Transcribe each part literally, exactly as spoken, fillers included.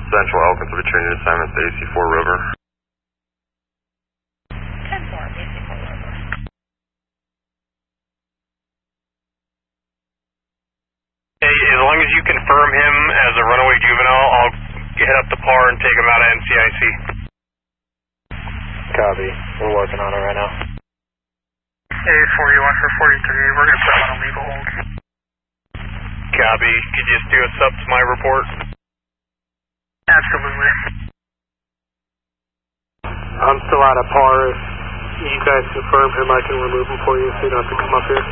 Central Elkins will be training assignments to A C four River. ten four, A C four River. Hey, as long as you confirm him as a runaway juvenile, I'll head up to P A R and take him out of N C I C. Copy. We're working on it right now. A forty-one for forty-three, we're going to put him on a legal hold. Copy. Could you just do a sub to my report? Absolutely. I'm still out of P A R. If you guys confirm him, I can remove him for you so you don't have to come up here.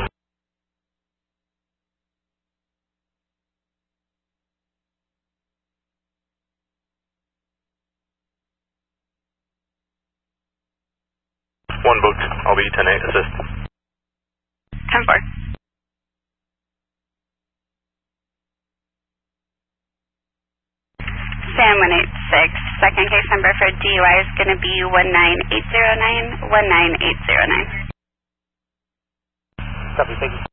One booked. I'll be ten eight assist. ten four. Sam one eight six, second case number for D U I is going to be one nine eight zero nine, one nine eight zero nine. Copy, thank you.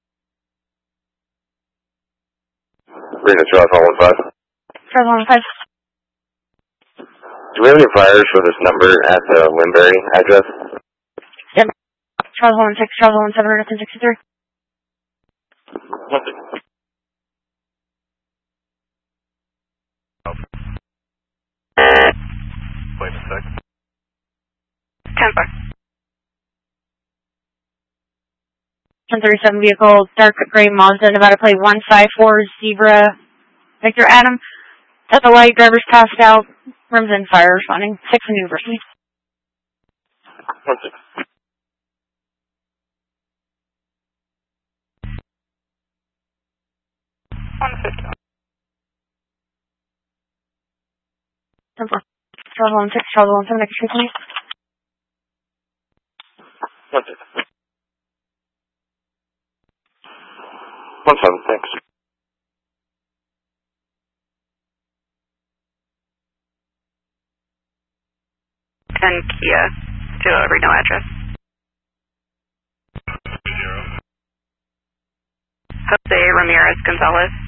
Rena, Charles one one five. Charles one one five. Do we have any flyers for this number at the Winbury address? Yep. Charles one one six, Charles one one seven, Earth sixty-three. Wait a sec. ten four. ten thirty-seven vehicle, dark gray Mazda, Nevada plate one five four Zebra, Victor Adam. At the light, driver's passed out, rims and fire responding, six in University. One six. one fifty. ten four. Charles one six, Charles one seven, next street, please. One six. One seven, thanks. ten Kia to a Reno address. Jose Ramirez Gonzalez.